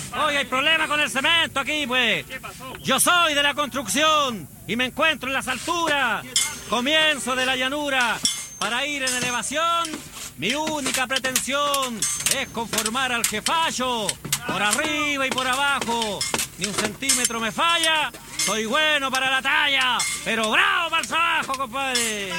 Hoy hay problema con el cemento aquí, pues. Yo soy de la construcción y me encuentro en las alturas. Comienzo de la llanura para ir en elevación. Mi única pretensión es conformar al jefallo. Por arriba y por abajo. Ni un centímetro me falla. Soy bueno para la talla, pero bravo para el trabajo, compadre.